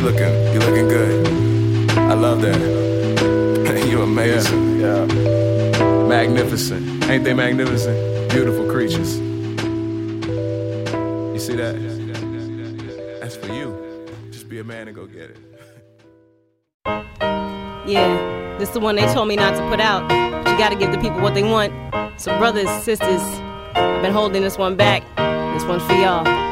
You looking good. I love that. You amazing. Yeah. Magnificent. Ain't they magnificent? Beautiful creatures. You see that? That's for you. Just be a man and go get it. Yeah, this is the one they told me not to put out. But you gotta give the people what they want. So brothers, sisters, I've been holding this one back. This one's for y'all.